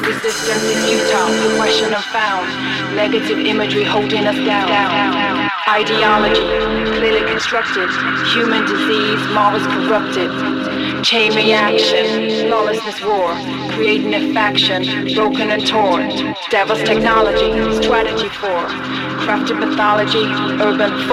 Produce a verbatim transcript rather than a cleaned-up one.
Resistance is futile, oppression unfound. Negative imagery holding us down. Ideology, clearly constructed. Human disease, morals corrupted. Chain reaction, lawlessness war. Creating a faction, broken and torn. Devil's technology, strategy for. Crafted mythology, urban